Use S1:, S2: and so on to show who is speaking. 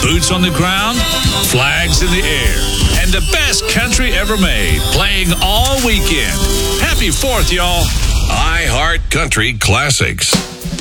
S1: Boots on the ground, flags in the air, and the best country ever made, playing all weekend. Happy 4th, y'all.
S2: iHeart Country Classics.